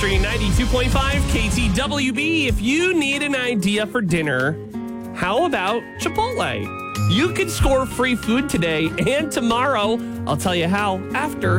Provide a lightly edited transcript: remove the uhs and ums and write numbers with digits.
Country 92.5 KTWB. If you need an idea for dinner, how about Chipotle? You could score free food today and tomorrow. I'll tell you how after